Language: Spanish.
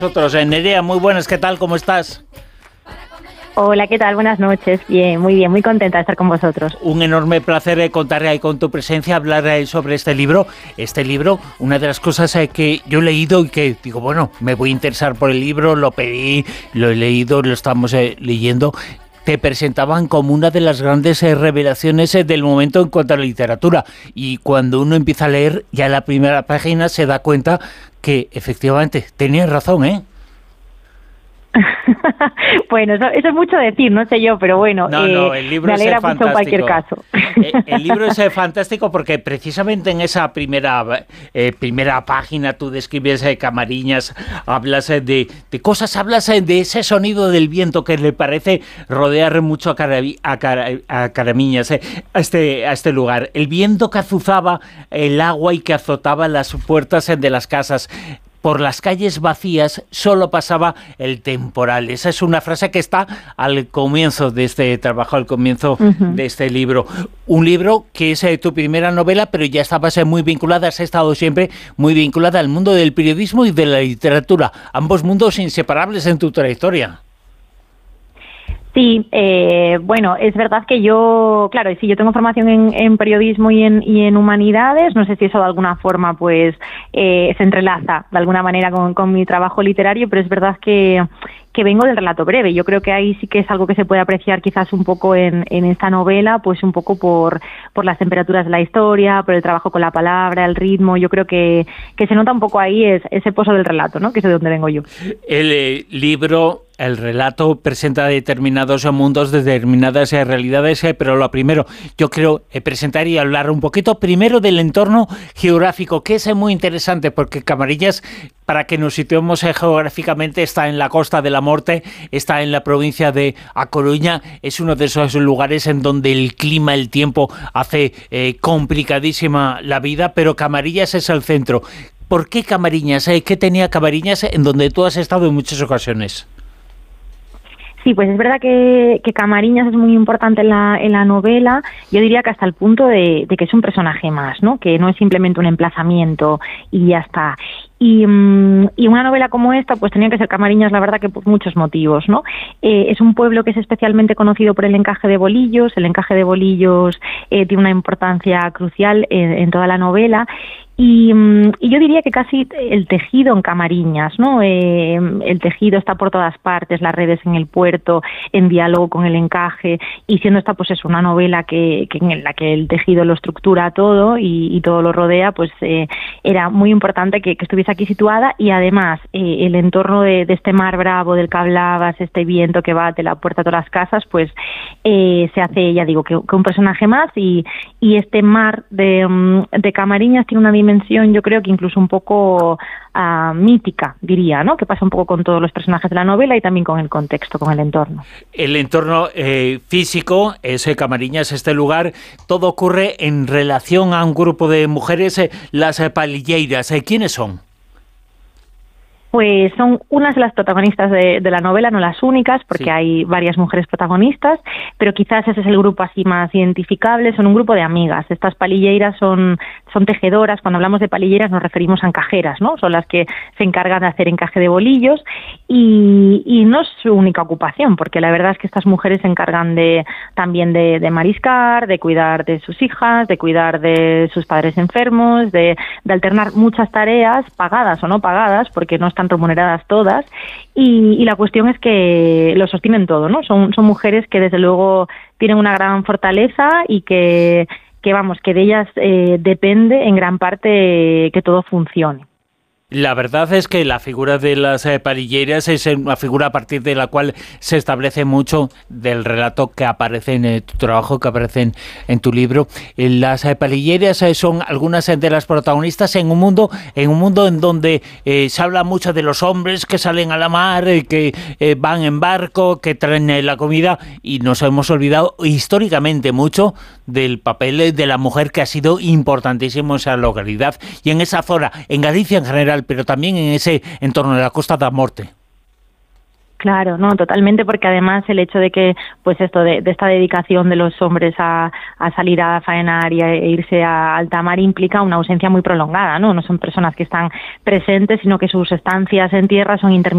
Nosotros, Nerea, muy buenas, ¿qué tal? ¿Cómo estás? Hola, ¿qué tal? Buenas noches. Bien, muy contenta de estar con vosotros. Un enorme placer contar ahí con tu presencia, hablar sobre este libro. Este libro, una de las cosas que yo he leído y que digo, bueno, me voy a interesar por el libro, lo pedí, lo he leído, lo estamos leyendo. Te presentaban como una de las grandes revelaciones del momento en cuanto a la literatura. Y cuando uno empieza a leer, ya en la primera página se da cuenta que efectivamente tenías razón, ¿eh? Bueno, eso es mucho decir, no sé yo, pero bueno, no, el libro me alegra es mucho en cualquier caso. El libro es fantástico porque precisamente en esa primera página tú describes Camariñas, hablas de cosas, hablas de ese sonido del viento que le parece rodear mucho a Camariñas, a este lugar. El viento que azuzaba el agua y que azotaba las puertas de las casas. Por las calles vacías solo pasaba el temporal. Esa es una frase que está al comienzo de este trabajo, al comienzo de este libro. Un libro que es tu primera novela, pero ya estabas muy vinculada, has estado siempre muy vinculada al mundo del periodismo y de la literatura. Ambos mundos inseparables en tu trayectoria. Sí, bueno, es verdad que yo tengo formación en periodismo y en humanidades. No sé si eso de alguna forma pues se entrelaza de alguna manera con mi trabajo literario, pero es verdad que vengo del relato breve. Yo creo que ahí sí que es algo que se puede apreciar quizás un poco en esta novela, pues un poco por las temperaturas de la historia, por el trabajo con la palabra, el ritmo. Yo creo que se nota un poco ahí ese pozo del relato, ¿no? Que es de donde vengo yo. El libro, el relato presenta determinados mundos, determinadas realidades, pero lo primero, yo quiero presentar y hablar un poquito primero del entorno geográfico, que es muy interesante, porque Camariñas, para que nos situemos geográficamente, está en la Costa de la Morte, está en la provincia de A Coruña, es uno de esos lugares en donde el clima, el tiempo hace complicadísima la vida, pero Camariñas es el centro. ¿Por qué Camariñas? ¿Qué tenía Camariñas en donde tú has estado en muchas ocasiones? Sí, pues es verdad que Camariñas es muy importante en la novela. Yo diría que hasta el punto de que es un personaje más, ¿no? Que no es simplemente un emplazamiento y ya está. Y una novela como esta, pues tenía que ser Camariñas, la verdad que por muchos motivos, ¿no? Es un pueblo que es especialmente conocido por el encaje de bolillos. El encaje de bolillos tiene una importancia crucial en toda la novela. Y yo diría que casi el tejido en Camariñas, ¿no? El tejido está por todas partes, las redes en el puerto, en diálogo con el encaje, y siendo esta pues es una novela en la que el tejido lo estructura todo y todo lo rodea, pues era muy importante que estuviese aquí situada. Y además el entorno de este mar bravo del que hablabas, este viento que bate la puerta de todas las casas, pues se hace, ya digo, que un personaje más, y este mar de Camariñas tiene una dimensión, yo creo que incluso un poco mítica, diría, ¿no? Que pasa un poco con todos los personajes de la novela y también con el contexto, con el entorno. El entorno físico, ese Camariñas, este lugar, todo ocurre en relación a un grupo de mujeres, las palilleiras. ¿Quiénes son? Pues son unas de las protagonistas de la novela, no las únicas, porque sí, hay varias mujeres protagonistas, pero quizás ese es el grupo así más identificable. Son un grupo de amigas. Estas palilleiras son tejedoras. Cuando hablamos de palilleras nos referimos a encajeras, ¿no? Son las que se encargan de hacer encaje de bolillos, y no es su única ocupación, porque la verdad es que estas mujeres se encargan también de mariscar, de cuidar de sus hijas, de cuidar de sus padres enfermos, de alternar muchas tareas, pagadas o no pagadas, porque no están remuneradas todas, y la cuestión es que lo sostienen todo, ¿no? Son mujeres que desde luego tienen una gran fortaleza y que de ellas depende en gran parte que todo funcione. La verdad es que la figura de las palilleras es una figura a partir de la cual se establece mucho del relato que aparece en tu trabajo, que aparece en tu libro. Las palilleras son algunas de las protagonistas en un mundo en donde se habla mucho de los hombres que salen a la mar, que van en barco, que traen la comida, y nos hemos olvidado históricamente mucho del papel de la mujer, que ha sido importantísimo en esa localidad y en esa zona, en Galicia en general, pero también en ese entorno de la Costa da Morte. Claro, no, totalmente, porque además el hecho de que, pues esto de esta dedicación de los hombres a salir a faenar y a irse a alta mar implica una ausencia muy prolongada, ¿no? No son personas que están presentes, sino que sus estancias en tierra son intermitentes.